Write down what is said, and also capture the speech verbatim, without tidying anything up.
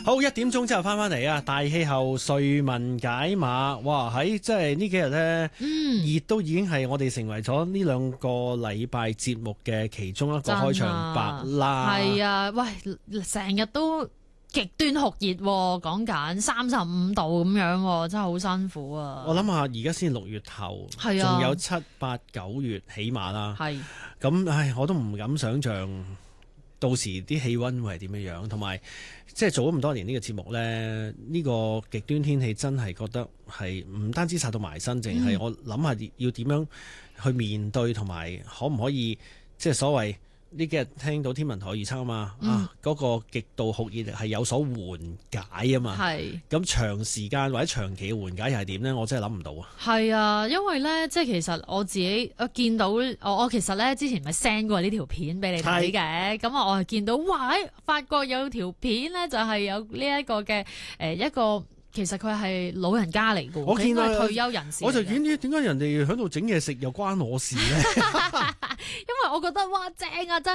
好，一點鐘之後翻返嚟啊！大氣候瑞文解碼，哇！喺即係呢幾日呢，熱、嗯、都已經係我哋成為咗呢兩個禮拜節目嘅其中一個開場白啦。 係啊，喂，成日都極端酷熱，講緊三十五度咁樣，真係好辛苦啊！ 我諗下，而家先六月頭，仲有七八九月起碼啦。係咁，唉，我都唔敢想像。到時啲氣溫會係點樣樣，同埋即係做咗咁多年呢個節目呢，呢、呢個極端天氣真係覺得係唔單止殺到埋身，淨係我諗下要點樣去面對，同埋可唔可以即係所謂呢幾日聽到天文台預測啊嘛，嗯、啊嗰、嗰個極度酷熱係有所緩解啊嘛，係咁長時間或者長期嘅緩解又係點呢？我真係諗唔到啊！係啊，因為呢，即係其實我自己我見到我我其實呢之前咪 send 過呢條片俾你睇嘅，咁啊我係見到哇，發覺有條片呢就係有呢一個嘅誒一個。其實佢係老人家嚟嘅，我見到退休人士。 我就見啲點解人哋喺度整嘢食又關我事咧？ 因為我覺得哇正啊真。